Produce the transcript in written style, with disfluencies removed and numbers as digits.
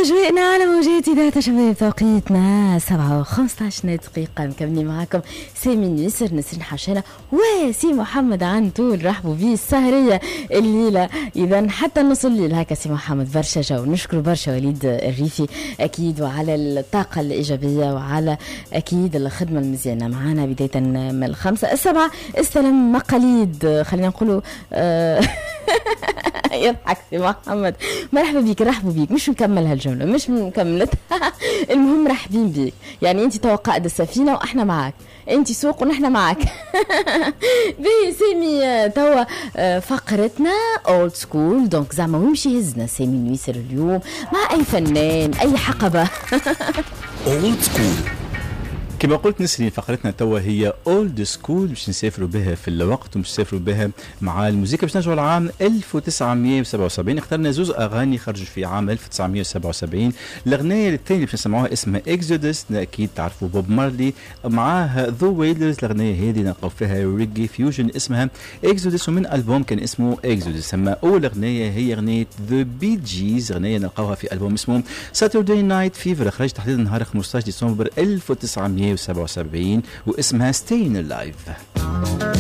أجواءنا على موجات إذاعة شباب توقيتنا 7:15 دقيقة. مكملين معاكم سامي نسر نسرين حشانة وسي محمد عن طول. رحبوا بيه السهرية الليلة إذا حتى نص الليل هكا. سي محمد برشا جو، نشكر برشا وليد الريفي أكيد وعلى الطاقة الإيجابية وعلى أكيد الخدمة المزيانة معنا بداية من 5 7 استلم مقاليد خلينا نقولوا يضحك سي محمد. مرحبا بيك، رحبوا بيك. مش نكمل هالجملة، مش مكملتها المهم رحبين بيك. يعني انت تو قائد السفينة واحنا معك، انت سوق ونحن معك. بي سامي توا فقرتنا اولد سكول. دونك زعما ويمشي هزنا سامي نويسر اليوم مع اي فنان اي حقبة. اولد سكول كما قلت نسرين فقرتنا توا هي اولد سكول، باش نسافروا بها في الوقت ومش نسافروا بها مع الموسيقى. باش نرجعوا لعام 1977. اخترنا زوز اغاني خرجوا في عام 1977. الاغنيه الثانيه باش نسمعوها اسمها اكزودس، اكيد تعرفوا بوب مارلي معاه ذا ويلرز. الاغنيه هذه نلقاو فيها ريجي فيوجن اسمها اكزودس، ومن البوم كان اسمه اكزودس. اما اول اغنيه هي اغنيه ذا بي جيز، اغنيه نلقاوها في البوم اسمه ساتردي نايت فيفر، خرج تحديدا نهار 15 ديسمبر 1977 واسمها Staying Alive.